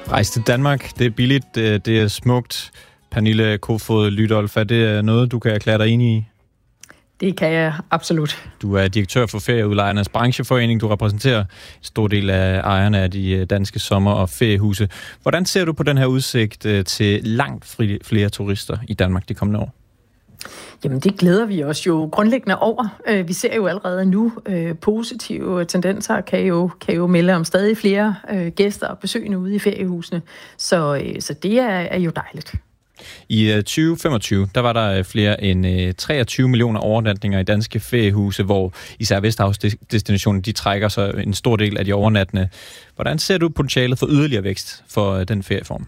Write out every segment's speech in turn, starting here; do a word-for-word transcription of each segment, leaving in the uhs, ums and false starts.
Rejse til Danmark, det er billigt, det er smukt. Pernille Kofod Lydolf, er det noget, du kan erklære dig enig i? Det kan jeg absolut. Du er direktør for Ferieudlejernes Brancheforening. Du repræsenterer en stor del af ejerne af de danske sommer- og feriehuse. Hvordan ser du på den her udsigt til langt flere turister i Danmark de kommende år? Jamen det glæder vi os jo grundlæggende over. Vi ser jo allerede nu positive tendenser, kan jo, kan jo melde om stadig flere gæster og besøgende ude i feriehusene. Så, så det er, er jo dejligt. I tyve femogtyve, der var der flere end treogtyve millioner overnatninger i danske feriehuse, hvor især Vesterhavsdestinationen, de trækker så en stor del af de overnattende. Hvordan ser du potentialet for yderligere vækst for den ferieform?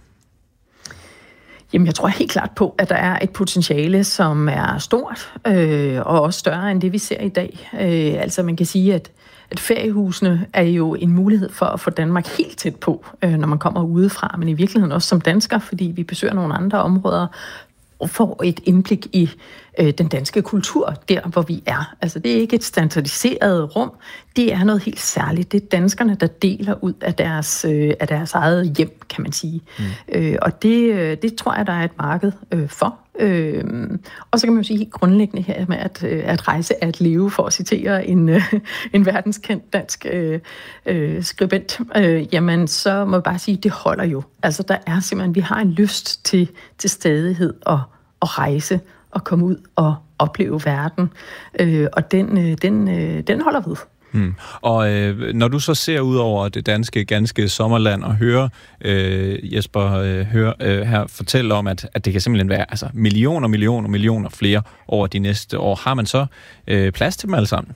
Jamen, jeg tror helt klart på, at der er et potentiale, som er stort, øh, og også større end det, vi ser i dag. Øh, altså, man kan sige, at, at feriehusene er jo en mulighed for at få Danmark helt tæt på, øh, når man kommer udefra, men i virkeligheden også som dansker, fordi vi besøger nogle andre områder, og får et indblik i øh, den danske kultur, der hvor vi er. Altså det er ikke et standardiseret rum, det er noget helt særligt. Det er danskerne, der deler ud af deres, øh, af deres eget hjem, kan man sige. Mm. Øh, og det, det tror jeg, der er et marked øh, for. Øh, og så kan man jo sige helt grundlæggende her med, at, at rejse er at leve, for at citere en, øh, en verdenskendt dansk øh, øh, skribent. Øh, jamen, så må jeg bare sige, at det holder jo. Altså, der er simpelthen, vi har en lyst til, til stadighed og, og rejse og komme ud og opleve verden. Øh, og den, øh, den, øh, den holder ved. Hmm. Og øh, når du så ser ud over det danske, ganske sommerland og hører øh, Jesper øh, høre, øh, her fortælle om, at, at det kan simpelthen være altså, millioner, millioner, millioner flere over de næste år, har man så øh, plads til dem alle sammen?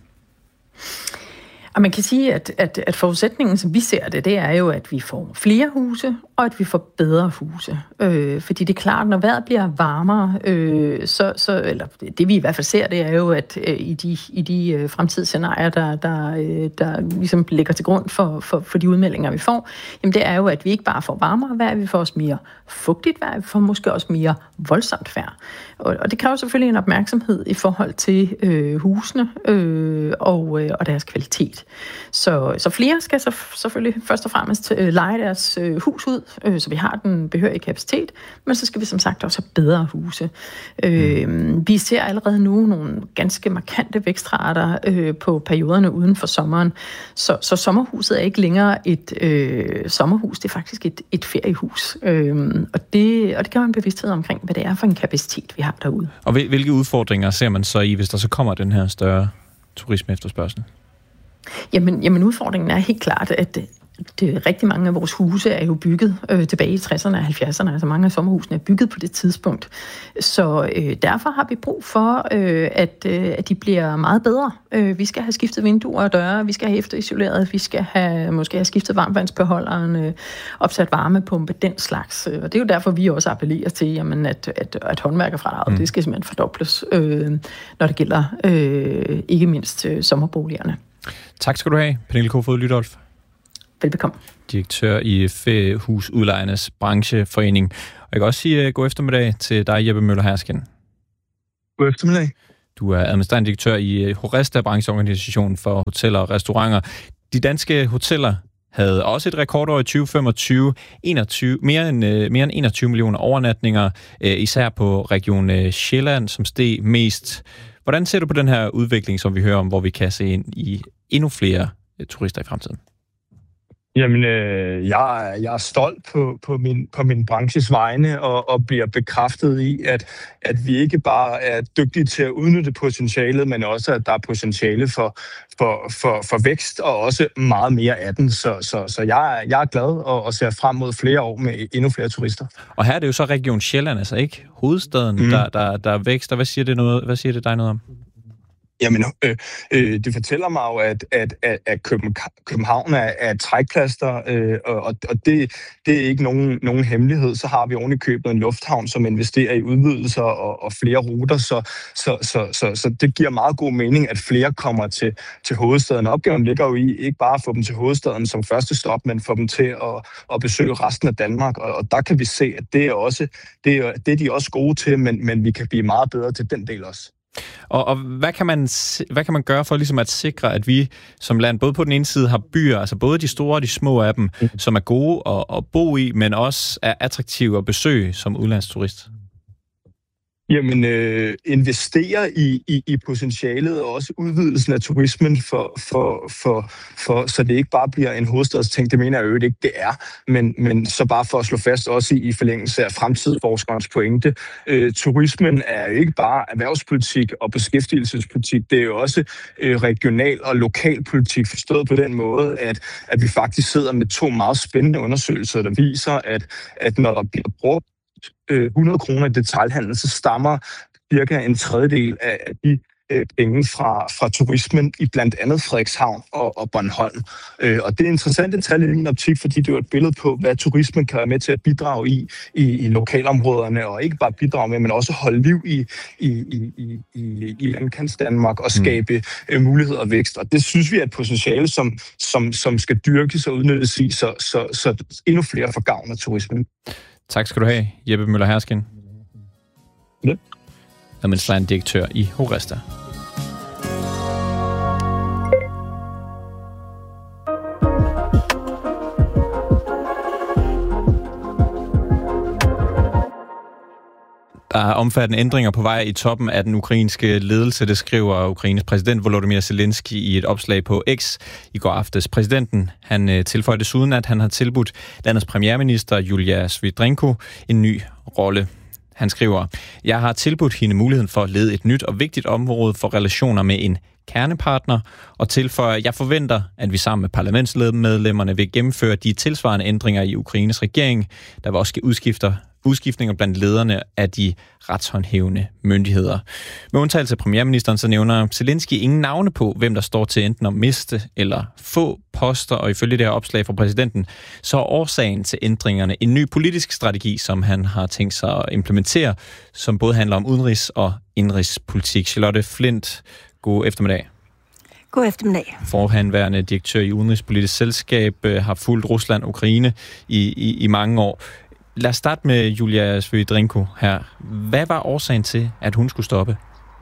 Og man kan sige, at, at, at forudsætningen, som vi ser det, det er jo, at vi får flere huse, og at vi får bedre huse. Øh, fordi det er klart, når vejret bliver varmere, øh, så, så, eller det vi i hvert fald ser, det er jo, at øh, i de, i de øh, fremtidsscenarier, der, der, øh, der ligesom ligger til grund for, for, for de udmeldinger, vi får, jamen det er jo, at vi ikke bare får varmere vejr, vi får også mere fugtigt vejr, vi får måske også mere voldsomt vejr. Og, og det kræver selvfølgelig en opmærksomhed i forhold til øh, husene øh, og, øh, og deres kvalitet. Så, så flere skal så selvfølgelig først og fremmest øh, leje deres øh, hus ud, øh, så vi har den behørige kapacitet, men så skal vi som sagt også have bedre huse. Øh, mm. Vi ser allerede nu nogle ganske markante vækstrater øh, på perioderne uden for sommeren, så, så sommerhuset er ikke længere et øh, sommerhus, det er faktisk et, et feriehus. Øh, og, det, og det kan være en bevidsthed omkring, hvad det er for en kapacitet, vi har derude. Og hvilke udfordringer ser man så i, hvis der så kommer den her større turisme efterspørgsel? Jamen, jamen udfordringen er helt klart, at det, det, rigtig mange af vores huse er jo bygget øh, tilbage i tresserne og halvfjerdserne, altså mange af sommerhusene er bygget på det tidspunkt. Så øh, derfor har vi brug for, øh, at, øh, at de bliver meget bedre. Øh, vi skal have skiftet vinduer og døre, vi skal have efterisoleret, vi skal have, måske have skiftet varmvandsbeholderen, øh, opsat varmepumpe, den slags. Og det er jo derfor, vi også appellerer til, jamen, at, at, at håndværkerfradraget, mm. det skal simpelthen fordobles, øh, når det gælder øh, ikke mindst øh, sommerboligerne. Tak skal du have, Pernille Kofod Lydolf. Velbekomme. Direktør i Feriehusudlejernes Brancheforening. Og jeg kan også sige uh, god eftermiddag til dig, Jeppe Møller Hersken. God eftermiddag. Du er administrerende direktør i Horesta, brancheorganisationen for hoteller og restauranter. De danske hoteller havde også et rekordår i tyve femogtyve. enogtyve, mere, end, uh, mere end enogtyve millioner overnatninger, uh, især på Region uh, Sjælland, som steg mest. Hvordan ser du på den her udvikling, som vi hører om, hvor vi kan se ind i endnu flere uh, turister i fremtiden? Jamen, øh, jeg, jeg er stolt på, på, min, på min branches vegne og, og bliver bekræftet i, at, at vi ikke bare er dygtige til at udnytte potentialet, men også, at der er potentiale for, for, for, for vækst og også meget mere af den. Så, så, så jeg, jeg er glad og, og ser frem mod flere år med endnu flere turister. Og her er det jo så Region Sjælland, altså ikke hovedstaden, mm. der, der, der vækster. Hvad siger det, noget, hvad siger det dig noget om? Jamen, øh, øh, det fortæller mig jo, at, at, at, at København er, er et trækplaster, øh, og, og det, det er ikke nogen, nogen hemmelighed. Så har vi oven i købet en lufthavn, som investerer i udvidelser og, og flere ruter, så, så, så, så, så det giver meget god mening, at flere kommer til, til hovedstaden. Opgaven ligger jo i ikke bare at få dem til hovedstaden som første stop, men få dem til at, at besøge resten af Danmark, og, og der kan vi se, at det er, også, det er, det er de også gode til, men, men vi kan blive meget bedre til den del også. Og, og hvad, kan man, hvad kan man gøre for ligesom at sikre, at vi som land, både på den ene side har byer, altså både de store og de små af dem, mm. som er gode at, at bo i, men også er attraktive at besøge som udlandsturist? Jamen, øh, investere i, i, i potentialet og også udvidelsen af turismen, for, for, for, for, så det ikke bare bliver en hovedstadsting. Det mener jeg jo ikke, det er. Men, men så bare for at slå fast også i, i forlængelse af fremtidsforskerens pointe. Øh, turismen er jo ikke bare erhvervspolitik og beskæftigelsespolitik. Det er jo også øh, regional- og lokalpolitik, forstået på den måde, at, at vi faktisk sidder med to meget spændende undersøgelser, der viser, at, at når der bliver brugt hundrede kroner i detailhandel, så stammer cirka en tredjedel af de øh, penge fra, fra turismen i blandt andet Frederikshavn og, og Bornholm. Øh, og det er interessante tal i min optik, fordi det er et billede på, hvad turismen kan være med til at bidrage i, i, i lokalområderne, og ikke bare bidrage med, men også holde liv i, i, i, i, i landkants Danmark og skabe øh, muligheder og vækst. Og det synes vi er et potentiale, som, som, som skal dyrkes og udnyttes i, så, så, så endnu flere får gavn af turismen. Tak skal du have, Jeppe Møller Herskin. Ja. Administrerende direktør i HORESTA. Der er omfattende ændringer på vej i toppen af den ukrainske ledelse, det skriver Ukraines præsident Volodymyr Zelensky i et opslag på X i går aftes. Præsidenten han tilføjer desuden, at han har tilbudt landets premierminister Julia Svydrenko en ny rolle. Han skriver, jeg har tilbudt hende muligheden for at lede et nyt og vigtigt område for relationer med en kernepartner, og tilføjer, jeg forventer, at vi sammen med parlamentsmedlemmerne vil gennemføre de tilsvarende ændringer i Ukraines regering, der vil også ske udskifter udskiftninger blandt lederne af de retshåndhævende myndigheder. Med undtagelse af premierministeren, så nævner Zelensky ingen navne på, hvem der står til enten at miste eller få poster, og ifølge det her opslag fra præsidenten, så er årsagen til ændringerne en ny politisk strategi, som han har tænkt sig at implementere, som både handler om udenrigs- og indrigspolitik. Charlotte Flint, god eftermiddag. God eftermiddag. Forhenværende direktør i Udenrigspolitisk Selskab har fulgt Rusland og Ukraine i, i, i mange år. Lad os starte med Julia Svydrenko her. Hvad var årsagen til, at hun skulle stoppe?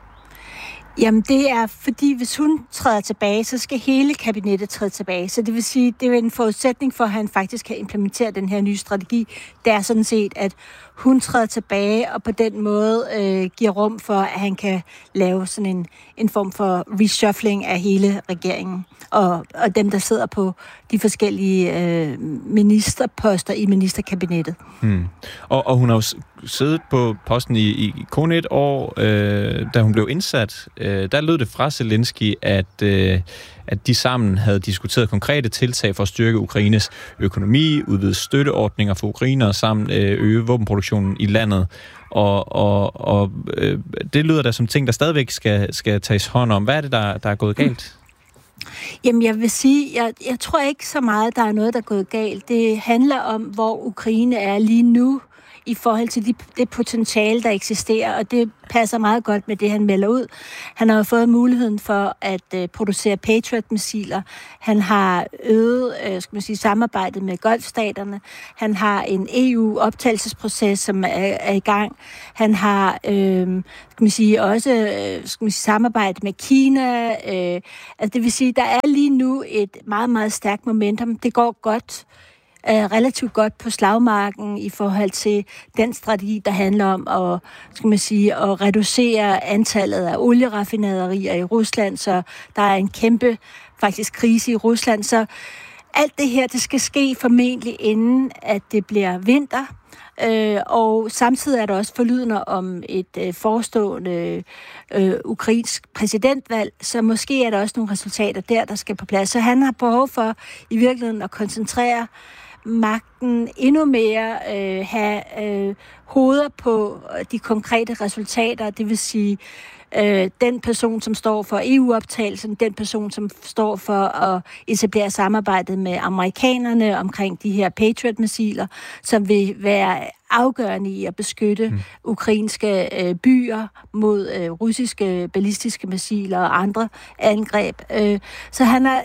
Jamen det er, fordi hvis hun træder tilbage, så skal hele kabinettet træde tilbage. Så det vil sige, det er en forudsætning for, at han faktisk kan implementere den her nye strategi. Det er sådan set, at hun træder tilbage, og på den måde øh, giver rum for, at han kan lave sådan en, en form for reshuffling af hele regeringen. Og, og dem, der sidder på de forskellige øh, ministerposter i ministerkabinettet. Hmm. Og, og hun har jo siddet på posten i, i kun et år, øh, da hun blev indsat. Øh, der lød det fra Zelensky, at, øh, at de sammen havde diskuteret konkrete tiltag for at styrke Ukraines økonomi, udvide støtteordninger for ukrainere samt øh, øge våbenproduktionen i landet. Og, og, og øh, det lyder da som ting, der stadigvæk skal, skal tages hånd om. Hvad er det, der, der er gået galt? Jamen, jeg vil sige, jeg, jeg tror ikke så meget, der er noget, der er gået galt. Det handler om, hvor Ukraine er lige nu i forhold til de, det potentiale, der eksisterer, og det passer meget godt med det, han melder ud. Han har fået muligheden for at uh, producere Patriot-missiler. Han har øget uh, skal man sige, samarbejdet med golfstaterne. Han har en E U-optagelsesproces, som er, er i gang. Han har øh, skal man sige, også øh, skal man sige, samarbejde med Kina. Øh, altså det vil sige, der er lige nu et meget, meget stærkt momentum. Det går godt. Er relativt godt på slagmarken i forhold til den strategi, der handler om at, skal man sige, at reducere antallet af olieraffinaderier i Rusland, så der er en kæmpe faktisk krise i Rusland. Så alt det her, det skal ske formentlig inden, at det bliver vinter. Øh, og samtidig er der også forlydender om et øh, forestående øh, ukrainsk præsidentvalg, så måske er der også nogle resultater der, der skal på plads. Så han har behov for i virkeligheden at koncentrere magten endnu mere, øh, have øh, hoveder på de konkrete resultater, det vil sige øh, den person, som står for E U-optagelsen, den person, som står for at etablere samarbejdet med amerikanerne omkring de her Patriot-missiler, som vil være afgørende i at beskytte mm. ukrainske øh, byer mod øh, russiske ballistiske missiler og andre angreb. Øh, så han er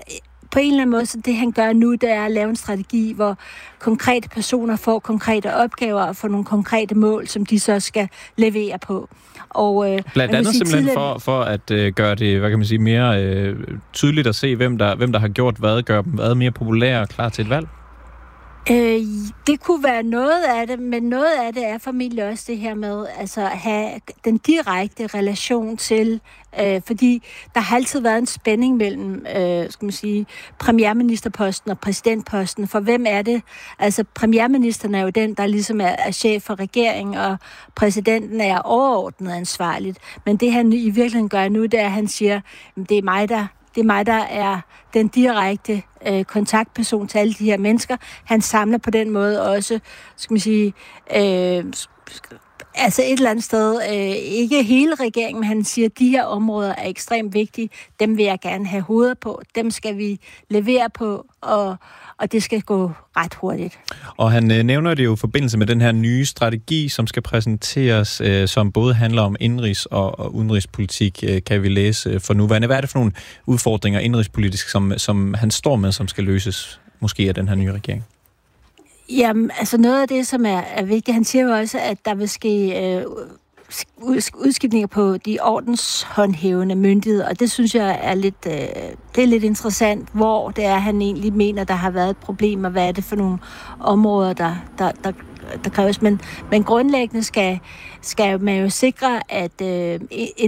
på en eller anden måde, så det han gør nu, det er at lave en strategi, hvor konkrete personer får konkrete opgaver og får nogle konkrete mål, som de så skal levere på. Og, øh, Blandt andet sige, simpelthen tidligere... for, for at øh, gøre det, hvad kan man sige, mere øh, tydeligt at se, hvem der, hvem der har gjort hvad, gør dem hvad mere populære og klar til et valg? Øh, det kunne være noget af det, men noget af det er formentlig også det her med altså, at have den direkte relation til, øh, fordi der har altid været en spænding mellem øh, skal man sige, premierministerposten og præsidentposten, for hvem er det? Altså premierministeren er jo den, der ligesom er, er chef for regeringen, og præsidenten er overordnet ansvarligt, men det han i virkeligheden gør nu, det er, at han siger, det er mig, der Det er mig, der er den direkte øh, kontaktperson til alle de her mennesker. Han samler på den måde også, skal man sige, øh, altså et eller andet sted, øh, ikke hele regeringen, men han siger, at de her områder er ekstremt vigtige. Dem vil jeg gerne have hovedet på. Dem skal vi levere på, og, og det skal gå ret hurtigt. Og han øh, nævner det jo i forbindelse med den her nye strategi, som skal præsenteres, øh, som både handler om indrigs- og, og udenrigspolitik, øh, kan vi læse øh, for nuværende. Hvad er det for nogle udfordringer indrigspolitisk, som, som han står med, som skal løses måske af den her nye regering? Jamen, altså noget af det, som er, er vigtigt, han siger jo også, at der vil ske øh, udskiftninger på de ordenshåndhævende myndigheder, og det synes jeg er lidt, øh, det er lidt interessant, hvor det er, han egentlig mener, der har været et problem, og hvad er det for nogle områder, der, der, der, der kræves. Men, men grundlæggende skal, skal man jo sikre, at øh,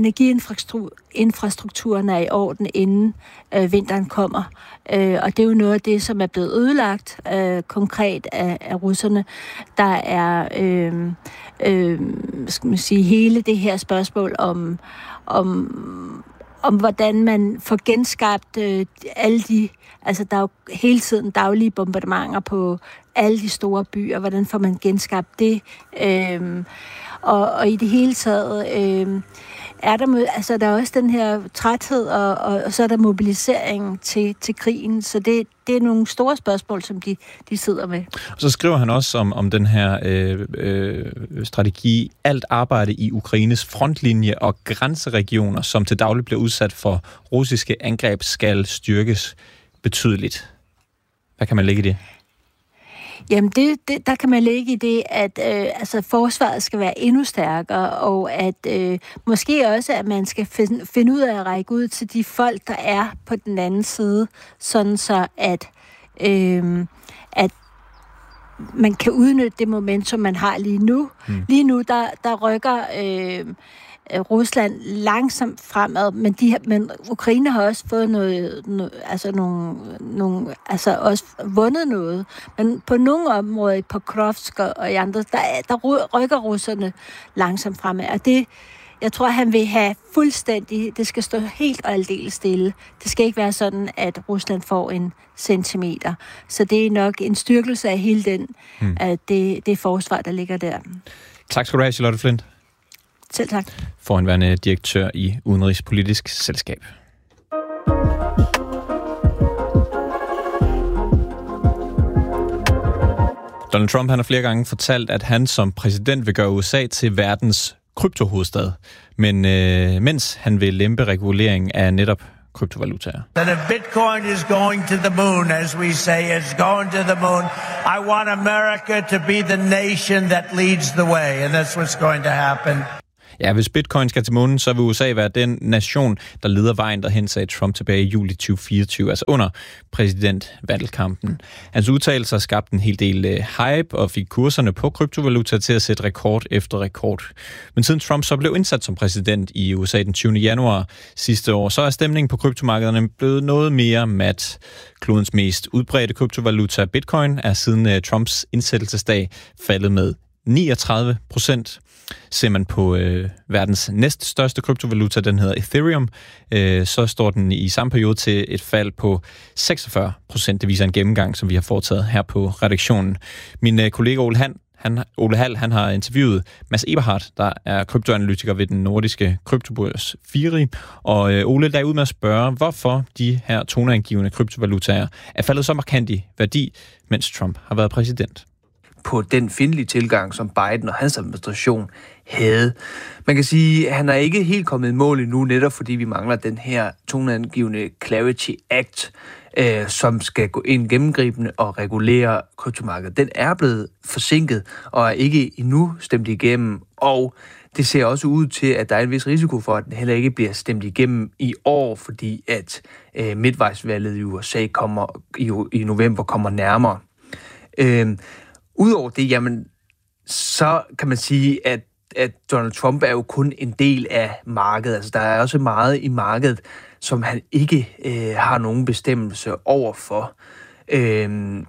energiinfrastrukturen er i orden, inden øh, vinteren kommer. Øh, og det er jo noget af det, som er blevet ødelagt øh, konkret af, af russerne. Der er øh, øh, skal man sige, hele det her spørgsmål om, om, om hvordan man får genskabt øh, alle de, altså der er jo hele tiden daglige bombardementer på alle de store byer, hvordan får man genskabt det, øh, og, og i det hele taget øh, er der, altså der er også den her træthed, og, og, og så er der mobilisering til, til krigen, så det, det er nogle store spørgsmål, som de, de sidder med. Og så skriver han også om, om den her øh, øh, strategi, alt arbejde i Ukraines frontlinje og grænseregioner, som til daglig bliver udsat for russiske angreb, skal styrkes betydeligt. Hvad kan man lægge i det? Jamen, det, det, der kan man lægge i det, at øh, altså, forsvaret skal være endnu stærkere, og at øh, måske også, at man skal finde, finde ud af at række ud til de folk, der er på den anden side, sådan så at, øh, at man kan udnytte det momentum, man har lige nu. Mm. Lige nu, der, der rykker øh, Rusland langsomt fremad, men, de, men Ukraine har også fået noget, noget altså nogle, nogle, altså også vundet noget. Men på nogle områder, i Pokrovsk og i andre, der, der rykker russerne langsomt fremad. Og det, jeg tror, han vil have fuldstændig, det skal stå helt og aldeles stille. Det skal ikke være sådan, at Rusland får en centimeter. Så det er nok en styrkelse af hele den, hmm. at det, det forsvar, der ligger der. Tak skal du have, Charlotte Flindt. Selv tak. Forhenværende direktør i Udenrigspolitisk Selskab. Donald Trump han har flere gange fortalt, at han som præsident vil gøre U S A til verdens kryptohovedstad. Men øh, mens han vil lempe regulering af netop kryptovalutaer. That if Bitcoin is going to the moon, as we say, it's going to the moon. I want America to be the nation that leads the way, and that's what's going to happen. Ja, hvis Bitcoin skal til månen, så vil U S A være den nation, der leder vejen derhen, sagde Trump tilbage i juli tyve fireogtyve, altså under præsidentvalgkampen. Hans udtalelser skabte en hel del hype og fik kurserne på kryptovaluta til at sætte rekord efter rekord. Men siden Trump så blev indsat som præsident i U S A den tyvende januar sidste år, så er stemningen på kryptomarkederne blevet noget mere mat. Klodens mest udbredte kryptovaluta, Bitcoin, er siden Trumps indsættelsesdag faldet med niogtredive procent. Ser man på øh, verdens næststørste kryptovaluta, den hedder Ethereum, øh, så står den i samme periode til et fald på seksogfyrre procent. Det viser en gennemgang, som vi har foretaget her på redaktionen. Min øh, kollega Ole Hall, han, Ole Hall, han har interviewet Mads Eberhardt, der er kryptoanalytiker ved den nordiske kryptobørs Firi. Og øh, Ole, der er ude med at spørge, hvorfor de her toneangivende kryptovalutaer er faldet så markant i værdi, mens Trump har været præsident. på den fjendtlige tilgang, som Biden og hans administration havde. Man kan sige, at han er ikke helt kommet i mål endnu, netop fordi vi mangler den her toneangivende Clarity Act, øh, som skal gå ind gennemgribende og regulere kryptomarkedet. Den er blevet forsinket og er ikke endnu stemt igennem, og det ser også ud til, at der er en vis risiko for, at den heller ikke bliver stemt igennem i år, fordi at øh, midtvejsvalget i U S A kommer, i, i november kommer nærmere. Øh, Udover det, jamen, så kan man sige, at, at Donald Trump er jo kun en del af markedet. Altså, der er også meget i markedet, som han ikke øh, har nogen bestemmelse overfor. Øh,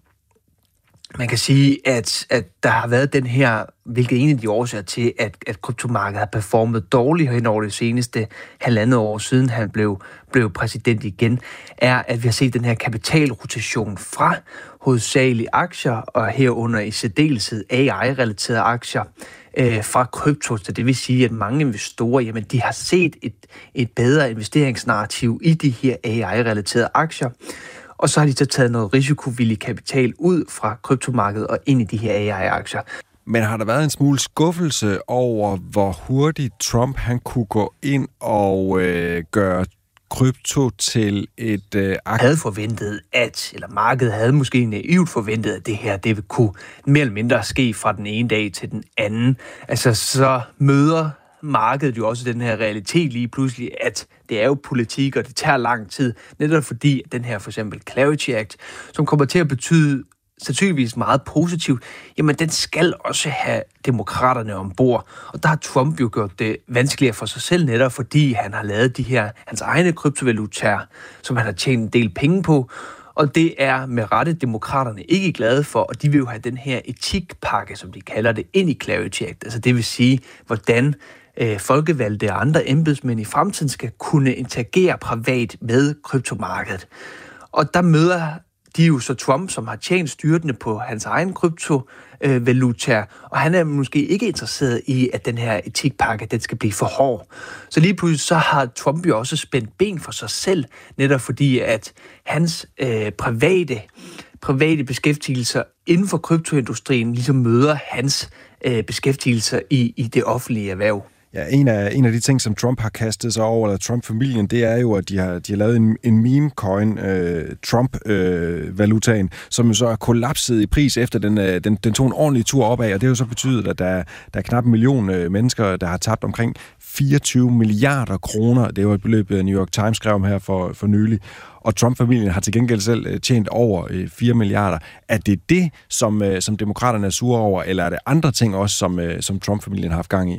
Man kan sige, at, at der har været den her, hvilket en af de årsager til, at, at kryptomarkedet har performet dårligt hen over det seneste halvandet år siden han blev, blev præsident igen, er, at vi har set den her kapitalrotation fra hovedsagelige aktier, og herunder i særdeleshed A I-relaterede aktier, øh, fra krypto. Så det vil sige, at mange investorer, jamen, de har set et, et bedre investeringsnarrativ i de her A I-relaterede aktier, og så har de så taget noget risikovillig kapital ud fra kryptomarkedet og ind i de her A I-aktier. Men har der været en smule skuffelse over, hvor hurtigt Trump han kunne gå ind og øh, gøre krypto til et øh, aktie? Havde forventet, at, eller markedet havde måske naivt forventet, at det her det ville kunne mere eller mindre ske fra den ene dag til den anden. Altså så møder markedet jo også den her realitet lige pludselig, at det er jo politik, og det tager lang tid, netop fordi den her for eksempel Clarity Act, som kommer til at betyde sandsynligvis meget positivt, jamen den skal også have demokraterne ombord. Og der har Trump jo gjort det vanskeligere for sig selv netop, fordi han har lavet de her, hans egne kryptovalutaer, som han har tjent en del penge på, og det er med rette demokraterne ikke glade for, og de vil jo have den her etikpakke, som de kalder det, ind i Clarity Act. Altså det vil sige, hvordan øh, folkevalgte og andre embedsmænd i fremtiden skal kunne interagere privat med kryptomarkedet. Og der møder de jo så Trump, som har tjent styrtende på hans egen kryptovalutaer, og han er måske ikke interesseret i, at den her etikpakke, den skal blive for hård. Så lige pludselig så har Trump jo også spændt ben for sig selv, netop fordi, at hans øh, private, private beskæftigelser inden for kryptoindustrien ligesom møder hans øh, beskæftigelser i, i det offentlige erhverv. Ja, en af, en af de ting, som Trump har kastet sig over, eller Trump-familien, det er jo, at de har, de har lavet en, en meme-coin, øh, Trump-valutaen, øh, som så er kollapset i pris efter den, øh, den, den tog en ordentlig tur opad, og det har jo så betydet, at der, der er knap en million øh, mennesker, der har tabt omkring fireogtyve milliarder kroner. Det er jo et beløb, New York Times skrev om her for, for nylig. Og Trump-familien har til gengæld selv tjent over øh, fire milliarder. Er det det, som, øh, som demokraterne er sure over, eller er det andre ting også, som, øh, som Trump-familien har haft gang i?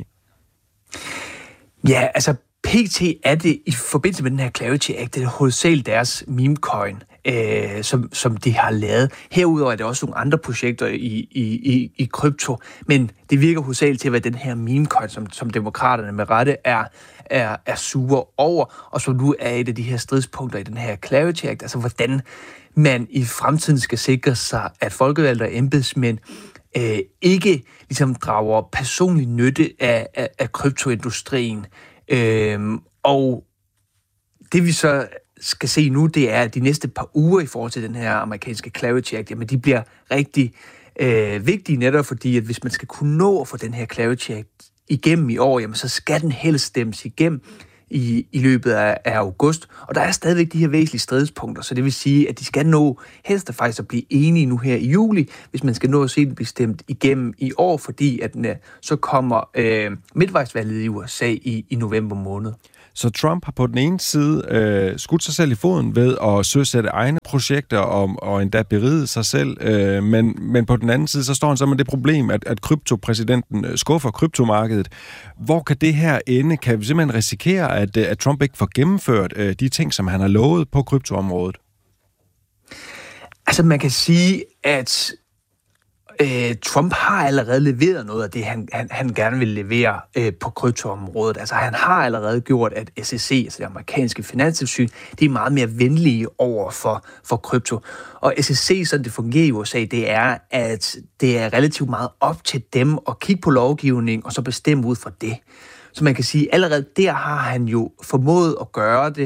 Ja, altså P T er det i forbindelse med den her Clarity Act, det er hovedsageligt deres meme-coin, øh, som, som de har lavet. Herudover er det også nogle andre projekter i, i, i, i krypto, men det virker hovedsageligt til at være den her meme-coin, som, som demokraterne med rette er, er, er sure over, og som nu er et af de her stridspunkter i den her Clarity Act, altså hvordan man i fremtiden skal sikre sig, at folkevalgte og embedsmænd Øh, ikke ligesom drager personlig nytte af, af, af kryptoindustrien. Øh, og det vi så skal se nu, det er, at de næste par uger i forhold til den her amerikanske Clarity Act, jamen de bliver rigtig øh, vigtige netop fordi, at hvis man skal kunne nå at få den her Clarity Act igennem i år, jamen så skal den helst stemmes igennem i, i løbet af, af august. Og der er stadigvæk de her væsentlige stridspunkter, så det vil sige, at de skal nå helst at faktisk at blive enige nu her i juli, hvis man skal nå at se den blive stemt igennem i år, fordi at den, så kommer øh, midtvejsvalget i U S A i, i november måned. Så Trump har på den ene side øh, skudt sig selv i foden ved at søsætte egne projekter og, og endda beride sig selv, øh, men, men på den anden side, så står han så med det problem, at, at kryptopræsidenten skuffer kryptomarkedet. Hvor kan det her ende? Kan vi simpelthen risikere, at, at Trump ikke får gennemført øh, de ting, som han har lovet på kryptoområdet? Altså man kan sige, at Øh, Trump har allerede leveret noget af det, han, han, han gerne vil levere øh, på kryptoområdet. Altså han har allerede gjort, at S E C, altså det amerikanske finanstilsyn, de er meget mere venlige over for, for krypto. Og S E C, sådan det fungerer i U S A, det er, at det er relativt meget op til dem at kigge på lovgivning og så bestemme ud fra det. Så man kan sige, allerede der har han jo formået at gøre det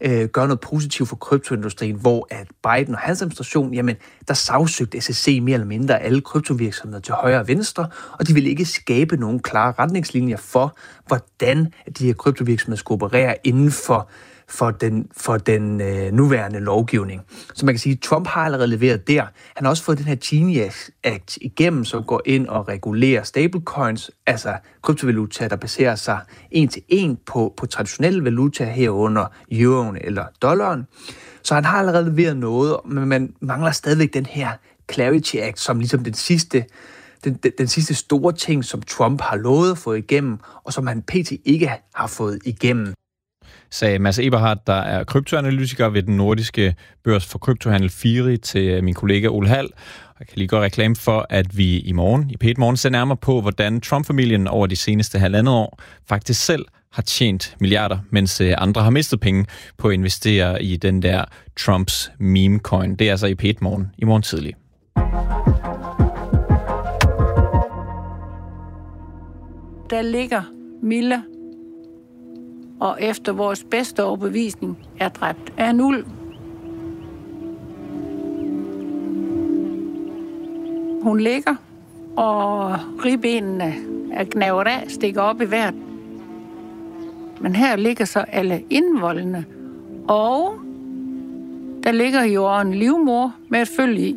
øh, gøre noget positivt for kryptoindustrien, hvor at Biden og hans administration, jamen, der sagsøgte S E C mere eller mindre alle kryptovirksomheder til højre og venstre, og de ville ikke skabe nogen klare retningslinjer for, hvordan de her kryptovirksomheder skulle operere inden for for den, for den øh, nuværende lovgivning. Så man kan sige, at Trump har allerede leveret der. Han har også fået den her Genius Act igennem, som går ind og regulerer stablecoins, altså kryptovalutaer, der baserer sig en til en på, på traditionelle valutaer herunder euroen eller dollaren. Så han har allerede leveret noget, men man mangler stadigvæk den her Clarity Act, som ligesom den sidste Den, den, den sidste store ting, som Trump har lovet at få igennem, og som han pt. Ikke har fået igennem. Sagde Mads Eberhardt, der er kryptoanalytiker ved den nordiske børs for kryptohandel Firi, til min kollega Ole Hall. Jeg kan lige gøre reklame for, at vi i morgen, i P et Morgen, ser nærmere på, hvordan Trump-familien over de seneste halvandet år faktisk selv har tjent milliarder, mens andre har mistet penge på at investere i den der Trumps meme coin. Det er altså i P et Morgen i morgen tidlig. Der ligger Mille, og efter vores bedste overbevisning er dræbt af en ulv. Hun ligger, og ribbenene er gnavet af, stikker op i vejret. Men her ligger så alle indvoldene, og der ligger jo en livmor med et følge i.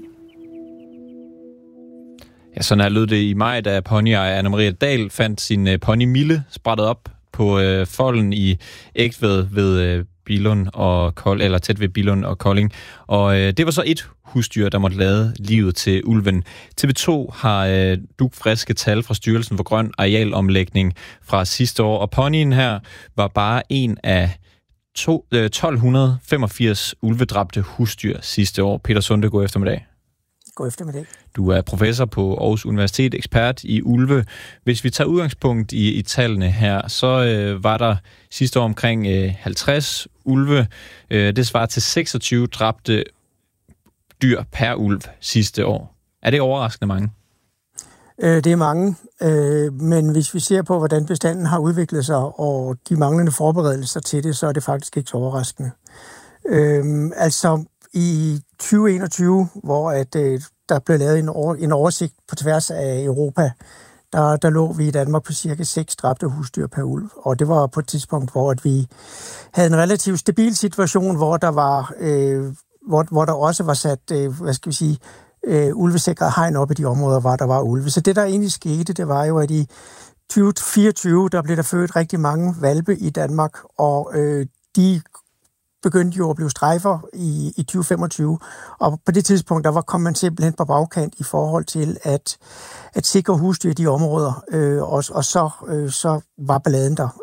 Ja, sådan her lød det i maj, da ponyejer Anna-Maria Dahl fandt sin uh, pony Mille sprættet op på uh, folden i Egtved ved uh, Billund og Kold, eller tæt ved Billund og Kolding. Og uh, det var så et husdyr, der måtte lade livet til ulven. T V to har uh, dugfriske tal fra Styrelsen for Grøn Arealomlægning fra sidste år, og ponyen her var bare en af to, uh, tolv femogfirs ulvedræbte husdyr sidste år. Peter Sunde, god eftermiddag. God eftermiddag. Du er professor på Aarhus Universitet, ekspert i ulve. Hvis vi tager udgangspunkt i, i tallene her, så øh, var der sidste år omkring øh, halvtreds ulve. Øh, det svarer til seksogtyve dræbte dyr per ulv sidste år. Er det overraskende mange? Øh, det er mange, øh, men hvis vi ser på, hvordan bestanden har udviklet sig, og de manglende forberedelser til det, så er det faktisk ikke så overraskende. Øh, altså i tyve enogtyve, hvor at, øh, der blev lavet en, over, en oversigt på tværs af Europa, der, der lå vi i Danmark på cirka seks dræbte husdyr per ulv. Og det var på et tidspunkt, hvor at vi havde en relativt stabil situation, hvor der var, øh, hvor, hvor der også var sat, øh, hvad skal vi sige, øh, ulvesikret hegn op i de områder, hvor der var ulve. Så det, der egentlig skete, det var jo, at i tyve fireogtyve, der blev der født rigtig mange hvalpe i Danmark, og øh, de begyndte jo at blive strejfer i, i tyve femogtyve, og på det tidspunkt, der var, kom man simpelthen på bagkant i forhold til at, at sikre husdyr i de områder, øh, og, og så, øh, så var balladen der.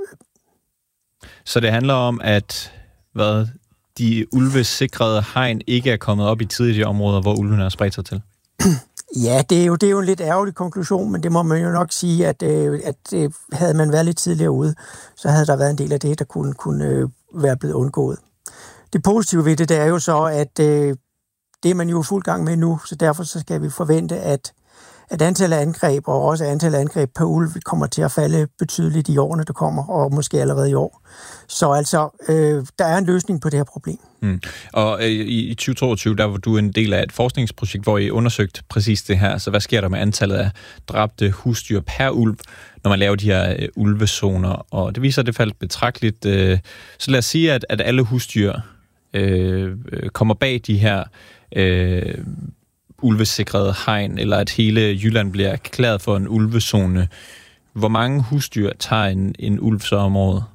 Så det handler om, at hvad, de ulvesikrede hegn ikke er kommet op i tidlige områder, hvor ulvene har spredt sig til? Ja, det er, jo, det er jo en lidt ærgerlig konklusion, men det må man jo nok sige, at, øh, at øh, havde man været lidt tidligere ude, så havde der været en del af det, der kunne, kunne øh, være blevet undgået. Det positive ved det, det er jo så, at øh, det er man jo fuld gang med nu, så derfor så skal vi forvente, at, at antallet af angreb, og også antallet af angreb per ulv, kommer til at falde betydeligt i årene, der kommer, og måske allerede i år. Så altså, øh, der er en løsning på det her problem. Mm. Og øh, i tyve toogtyve, der var du en del af et forskningsprojekt, hvor I undersøgte præcis det her. Så hvad sker der med antallet af dræbte husdyr per ulv, når man laver de her øh, ulvezoner? Og det viser, at det faldt betragteligt. Øh, så lad os sige, at, at alle husdyr øh, kommer bag de her øh, ulvesikrede hegn, eller at hele Jylland bliver erklæret for en ulvezone. Hvor mange husdyr tager en, en ulv så om året?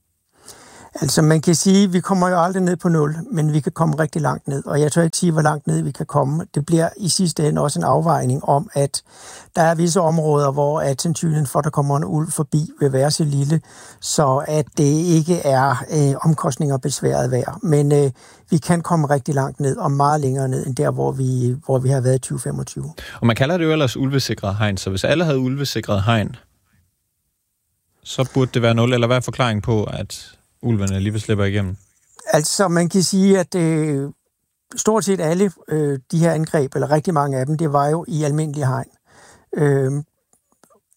Altså man kan sige, at vi kommer jo aldrig ned på nul, men vi kan komme rigtig langt ned, og jeg tør ikke sige, hvor langt ned vi kan komme. Det bliver i sidste ende også en afvejning om, at der er visse områder, hvor at sandsynligheden for, at der kommer en ulv forbi, vil være så lille, så at det ikke er øh, omkostninger og besværet værd. Men øh, vi kan komme rigtig langt ned, og meget længere ned, end der, hvor vi, hvor vi har været i tyve femogtyve. Og man kalder det jo ellers ulvesikret hegn, så hvis alle havde ulvesikret hegn, så burde det være nul, eller hvad er forklaringen på, at ulvene alligevel slipper igennem? Altså, man kan sige, at øh, stort set alle øh, de her angreb, eller rigtig mange af dem, det var jo i almindelige hegn. Øh,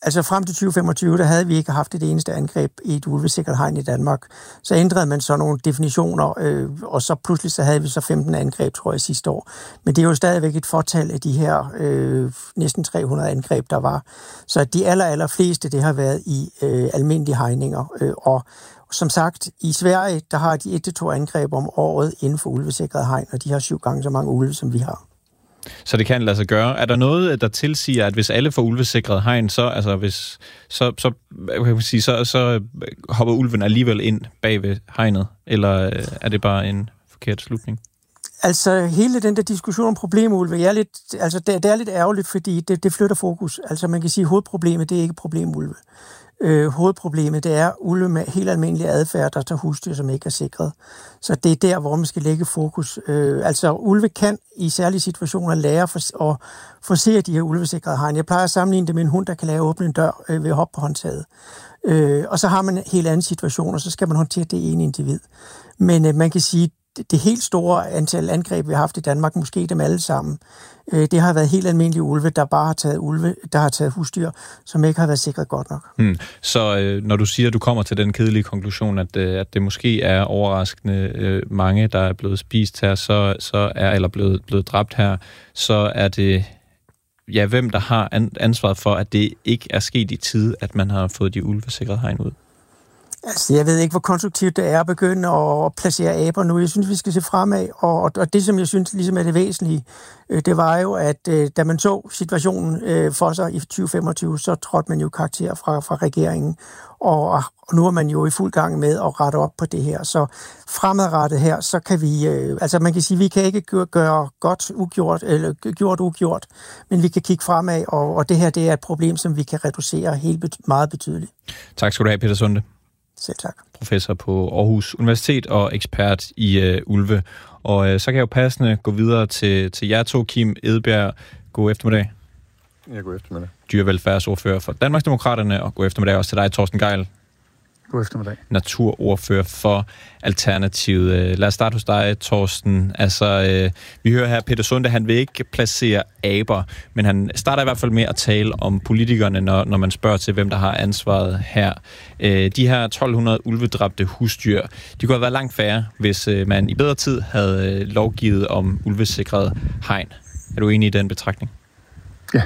Altså frem til tyve femogtyve, der havde vi ikke haft et eneste angreb i et ulvesikret hegn i Danmark. Så ændrede man så nogle definitioner, øh, og så pludselig så havde vi så femten angreb, tror jeg, sidste år. Men det er jo stadigvæk et fortal af de her øh, næsten tre hundrede angreb, der var. Så de aller, aller fleste, det har været i øh, almindelige hegninger. Øh, og som sagt, i Sverige, der har de et til to angreb om året inden for ulvesikret hegn, og de har syv gange så mange ulve, som vi har. Så det kan lade sig gøre. Er der noget, der tilsiger, at hvis alle får ulvesikret hegn, så, altså hvis, så, så, kan man sige, så, så hopper ulven alligevel ind bag ved hegnet? Eller er det bare en forkert slutning? Altså, hele den der diskussion om problemulve, er lidt, altså, det, det er lidt ærgerligt, fordi det, det flytter fokus. Altså, man kan sige, at hovedproblemet, det er ikke problemulve. Øh, hovedproblemet, det er ulve med helt almindelig adfærd, der tager husdyr, som ikke er sikret. Så det er der, hvor man skal lægge fokus. Øh, altså, ulve kan i særlige situationer lære for, at forsere de her ulvesikrede hegn. Jeg plejer at sammenligne det med en hund, der kan lære at åbne en dør øh, ved at hoppe på håndtaget. Øh, og så har man en helt anden situation, og så skal man håndtere det ene individ. Men øh, man kan sige, det helt store antal angreb, vi har haft i Danmark, måske dem alle sammen, det har været helt almindelige ulve, der bare har taget ulve, der har taget husdyr, som ikke har været sikret godt nok. Hmm. Så øh, når du siger, at du kommer til den kedelige konklusion, at, øh, at det måske er overraskende øh, mange, der er blevet spist her, så, så er eller blevet, blevet dræbt her, så er det ja, hvem der har an, ansvaret for, at det ikke er sket i tide, at man har fået de ulvesikrede hegn ud? Altså, jeg ved ikke, hvor konstruktivt det er at begynde at placere aber nu. Jeg synes, vi skal se fremad, og, og det, som jeg synes ligesom er det væsentlige, det var jo, at da man så situationen for sig i tyve femogtyve, så trådte man jo karakter fra, fra regeringen, og, og nu er man jo i fuld gang med at rette op på det her. Så fremadrettet her, så kan vi, altså man kan sige, vi kan ikke gøre, gøre godt ugjort, eller gjort ugjort, men vi kan kigge fremad, og, og det her, det er et problem, som vi kan reducere helt bet- meget betydeligt. Tak skal du have, Peter Sunde. Selv tak. Professor på Aarhus Universitet og ekspert i øh, ulve. Og øh, så kan jeg jo passende gå videre til, til jer to, Kim Edberg. God eftermiddag. Ja, god eftermiddag. Dyrevelfærdsordfører for Danmarksdemokraterne, og god eftermiddag også til dig, Torsten Gejl. God eftermiddag. Naturordfører for Alternativet. Lad os starte hos dig, Torsten. Altså, øh, vi hører her, Peter Sunde, han vil ikke placere aber, men han starter i hvert fald med at tale om politikerne, når, når man spørger til, hvem der har ansvaret her. Øh, de her tolv hundrede ulvedræbte husdyr, de kunne have været langt færre, hvis øh, man i bedre tid havde øh, lovgivet om ulvesikret hegn. Er du enig i den betragtning? Ja.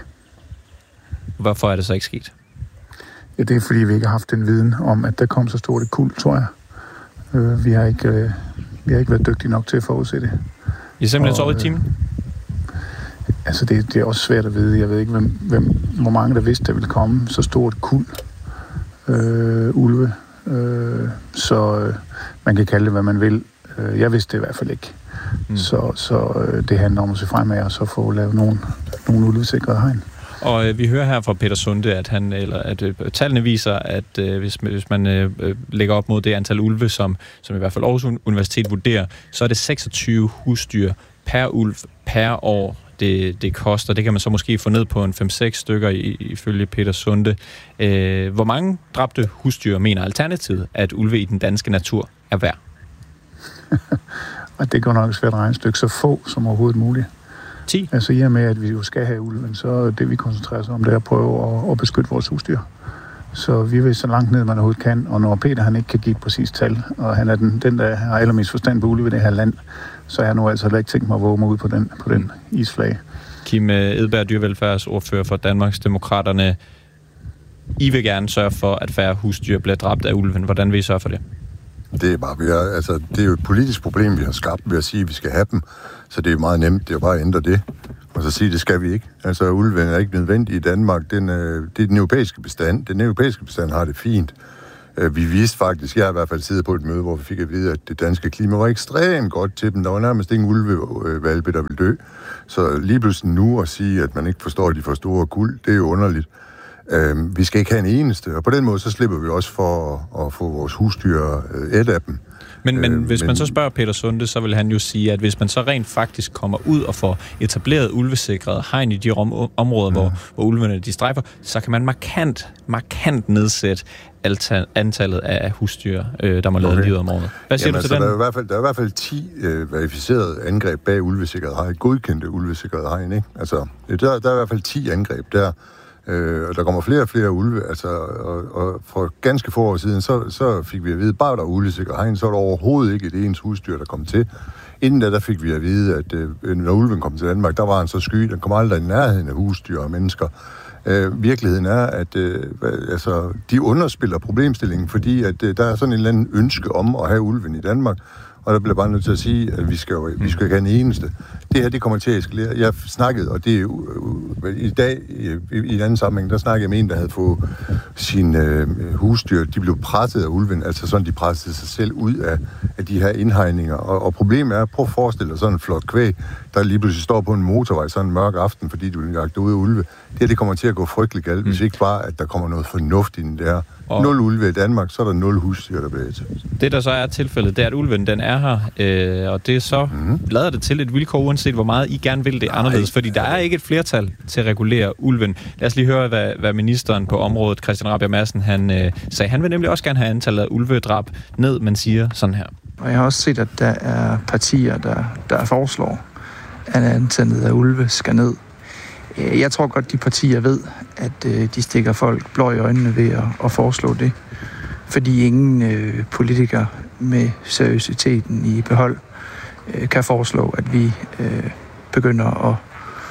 Hvorfor er det så ikke sket? Ja, det er fordi, vi ikke har haft den viden om, at der kom så stort et kuld, tror jeg. Øh, vi, har ikke, øh, vi har ikke været dygtige nok til at forudse det. I er simpelthen sovet i timen? Øh, altså, det, det er også svært at vide. Jeg ved ikke, hvem, hvem, hvor mange der vidste, der ville komme så stort kuld øh, ulve. Øh, så øh, man kan kalde det, hvad man vil. Øh, jeg vidste det i hvert fald ikke. Mm. Så, så øh, det handler om at se fremad og så få lavet nogle, nogle ulvesikrede hegn. Og øh, vi hører her fra Peter Sunde, at han eller at øh, tallene viser, at øh, hvis, hvis man øh, lægger op mod det antal ulve, som, som i hvert fald Aarhus Universitet vurderer, så er det seksogtyve husdyr per ulv per år, det, det koster. Det kan man så måske få ned på en fem seks stykker i, ifølge Peter Sunde. Øh, hvor mange dræbte husdyr mener Alternativet, at ulve i den danske natur er værd? Og det går nok svært at regne et stykke så få som overhovedet muligt. ti? Altså i og med, at vi jo skal have ulven, så det vi koncentrerer os om, det er at prøve at, at beskytte vores husdyr. Så vi vil så langt ned, man overhovedet kan, og når Peter han ikke kan give et præcist tal, og han er den, den der har allermest forstand på ulve i det her land, så er jeg nu altså heller ikke tænkt mig at våge mig ud på den, på den isflag. Kim Edberg, dyrevelfærdsordfører for Danmarksdemokraterne. I vil gerne sørge for, at færre husdyr bliver dræbt af ulven. Hvordan vil I sørge for det? Det er, bare, vi har, altså, det er jo et politisk problem, vi har skabt ved at sige, at vi skal have dem. Så det er meget nemt, det er bare at ændre det. Og så sige, det skal vi ikke. Altså, ulven er ikke nødvendig i Danmark. Den, øh, det er den europæiske bestand. Den europæiske bestand har det fint. Øh, vi vidste faktisk, jeg har i hvert fald siddet på et møde, hvor vi fik at vide, at det danske klima var ekstremt godt til dem. Der var nærmest ingen ulvevalpe, der ville dø. Så lige pludselig nu at sige, at man ikke forstår, at de får store kuld, det er jo underligt. Øh, vi skal ikke have en eneste, og på den måde, så slipper vi også for at, at få vores husdyr øh, et af dem. Men, men hvis men, man så spørger Peter Sunde, så vil han jo sige, at hvis man så rent faktisk kommer ud og får etableret ulvesikret hegn i de om- områder, ja. hvor, hvor ulvene de strejfer, så kan man markant, markant nedsætte alta- antallet af husdyr, øh, der må lade okay. livet om året. Hvad siger Jamen, du til altså, den? Der er, i hvert fald, der er i hvert fald ti øh, verificerede angreb bag ulvesikret hegn, godkendte ulvesikret hegn, ikke? Altså, der, der er i hvert fald ti angreb der. Øh, og der kommer flere og flere ulve, altså, og, og for ganske få år siden, så, så fik vi at vide, bare der var uldesikker hegn, så er der overhovedet ikke et ens husdyr, der kom til. Inden da, der fik vi at vide, at øh, når ulven kom til Danmark, der var han så sky, den kom aldrig i nærheden af husdyr og mennesker. Øh, virkeligheden er, at øh, altså, de underspiller problemstillingen, fordi at, øh, der er sådan en eller anden ønske om at have ulven i Danmark, og der bliver bare nødt til at sige, at vi skal jo vi skal ikke have den eneste. Det her, det kommer til at eskalere. Jeg snakkede, og det er jo i dag, i, i en anden sammenhæng, der snakkede jeg med en, der havde fået sine øh, husdyr, de blev presset af ulven, altså sådan, de pressede sig selv ud af, af de her indhegninger. Og, og problemet er, prøv at forestille dig sådan en flot kvæg, der lige pludselig står på en motorvej sådan en mørk aften, fordi du vil jagte ud af ulve. Det her, det kommer til at gå frygteligt galt, mm. hvis ikke bare, at der kommer noget fornuft ind der. Og nul ulve i Danmark, så er der nul husdyr, der bliver til. Det, der så er tilfældet, det er, at ulven, den er her, øh, og det så mm. lader det til et vilkår, uanset hvor meget I gerne vil det anderledes, fordi der er ikke et flertal til at regulere ulven. Lad os lige høre, hvad, hvad ministeren på området, Christian Rabjerg Madsen, han øh, sagde. Han vil nemlig også gerne have antallet af ulvedrab ned, men siger sådan her. Og jeg har også set, at der er partier, der, der foreslår, at antallet af ulve skal ned. Jeg tror godt, de partier ved, at de stikker folk blå i øjnene ved at, at foreslå det. Fordi ingen øh, politikere med seriøsiteten i behold øh, kan foreslå, at vi øh, begynder at,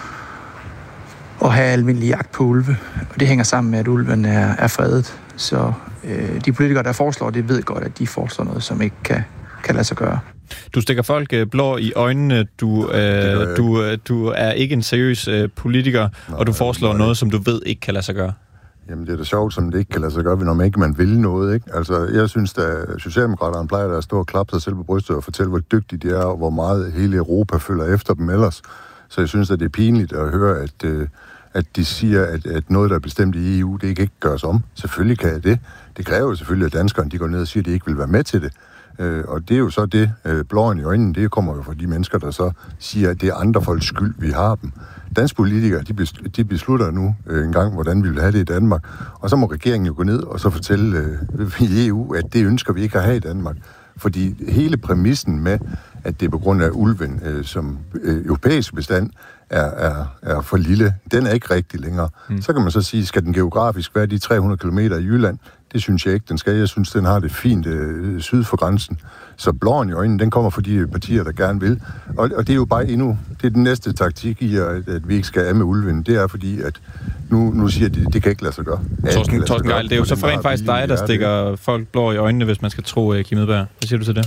at have almindelig jagt på ulve. Og det hænger sammen med, at ulven er, er fredet. Så øh, de politikere, der foreslår det, ved godt, at de foreslår noget, som ikke kan, kan lade sig gøre. Du stikker folk øh, blå i øjnene, du, øh, du, øh, du er ikke en seriøs øh, politiker, nej, og du foreslår nej. noget, som du ved ikke kan lade sig gøre. Jamen, det er da sjovt, som det ikke kan lade sig gøre, når man ikke man vil noget, ikke? Altså, jeg synes, at Socialdemokraterne plejer at stå og klappe sig selv på brystet og fortælle, hvor dygtige de er, og hvor meget hele Europa følger efter dem ellers. Så jeg synes, at det er pinligt at høre, at, øh, at de siger, at, at noget, der er bestemt i E U, det ikke kan gøres om. Selvfølgelig kan jeg det. Det kræver jo selvfølgelig, at danskerne de går ned og siger, at de ikke vil være med til det. Øh, og det er jo så det, øh, blåen i øjnene, det kommer jo fra de mennesker, der så siger, at det er andre folks skyld, vi har dem. Danske politikere, de, besl- de beslutter nu øh, en gang, hvordan vi vil have det i Danmark. Og så må regeringen jo gå ned og så fortælle øh, i E U, at det ønsker vi ikke at have i Danmark. Fordi hele præmissen med, at det er på grund af ulven, øh, som øh, europæisk bestand er, er, er for lille, den er ikke rigtig længere. Mm. Så kan man så sige, skal den geografisk være de tre hundrede kilometer i Jylland? Det synes jeg ikke, den skal. Jeg synes, den har det fint øh, syd for grænsen. Så blåen i øjnene, den kommer fra de partier, der gerne vil. Og, og det er jo bare endnu, det er den næste taktik i, at, at vi ikke skal af med ulven. Det er fordi, at nu, nu siger de, det kan ikke lade sig gøre. Torsten, Torsten Geil, det er jo så for rent faktisk dig, der stikker folk blå i øjnene, hvis man skal tro Kim Edberg. Hvad siger du til det?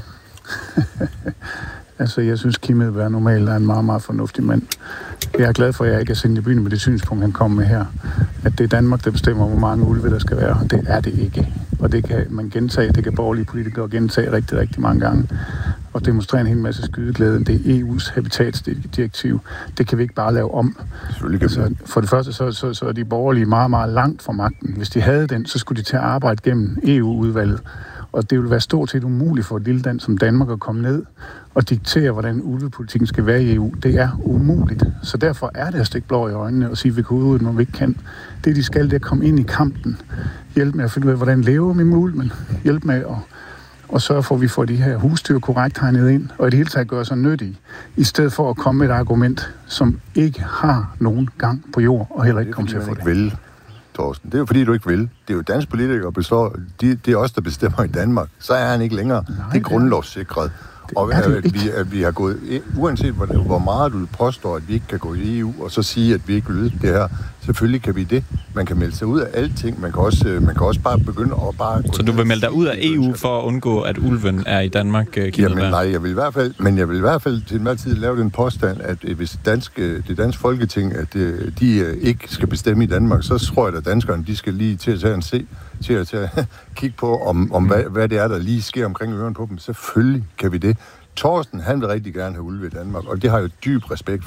Altså, jeg synes, Kim Edberg normalt er en meget, meget fornuftig mand. Jeg er glad for, at jeg ikke er sendt i byen med det synspunkt, han kom med her. At det er Danmark, der bestemmer, hvor mange ulve der skal være. Det er det ikke. Og det kan man gentage, det kan borgerlige politikere gentage rigtig, rigtig mange gange. Og demonstrere en hel masse skydeglæde. Det er E U's habitatsdirektiv. Det kan vi ikke bare lave om. Altså, for det første, så, så, så er de borgerlige meget, meget langt fra magten. Hvis de havde den, så skulle de til at arbejde gennem E U-udvalget. Og det vil være stort set umuligt for et lille land som Danmark at komme ned og diktere, hvordan ulvepolitikken skal være i E U. Det er umuligt. Så derfor er det at stikke blå i øjnene og sige, at vi kan udrydde, når vi ikke kan. Det, de skal, det er at komme ind i kampen. Hjælp med at finde ud af, hvordan lever vi med ulven. Hjælp med at og sørge for, at vi får de her husdyr korrekt hegnet ind, og i det hele taget gøre sig nyttige, i stedet for at komme med et argument, som ikke har nogen gang på jord, og heller ikke kommer til at få det. Vil. Torsten. Det er jo fordi, du ikke vil. Det er jo danske politikere, består, de, det er os, der bestemmer i Danmark. Så er han ikke længere. Nej, det er grundlovssikret. Og at, at, vi, at vi har gået, uanset hvor, hvor meget du påstår, at vi ikke kan gå i E U, og så sige, at vi ikke vil det her, selvfølgelig kan vi det. Man kan melde sig ud af alting. Man kan også, man kan også bare begynde at bare... Så du vil melde dig ud af E U for at undgå, at ulven er i Danmark, Kim Edberg? Jamen nej, jeg vil i hvert fald, men jeg vil i hvert fald til enhver tid lave den påstand, at hvis danske, det danske folketing, at de ikke skal bestemme i Danmark, så tror jeg, at danskerne, de skal lige til at tage en se, til at, til at kigge på, om, om hvad, hvad det er, der lige sker omkring ørerne på dem. Selvfølgelig kan vi det. Torsten, han vil rigtig gerne have ulve i Danmark, og det har jeg dyb respekt